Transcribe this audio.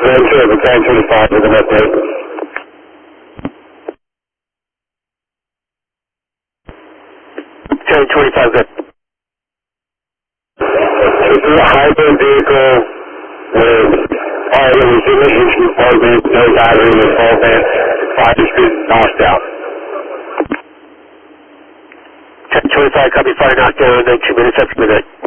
Sure, but 1025 with an update. 1025, good. This is a hybrid vehicle with all the emissions compartment, no battery, no solvent, 5 speed knocked out. 1025, copy, fire knockdown, 2 minutes after midnight.